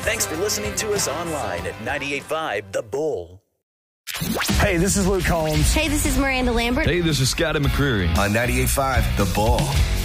Thanks for listening to us online at 98.5 The Bull. Hey, this is Luke Combs. Hey, this is Miranda Lambert. Hey, this is Scotty McCreery. On 98.5 The Bull.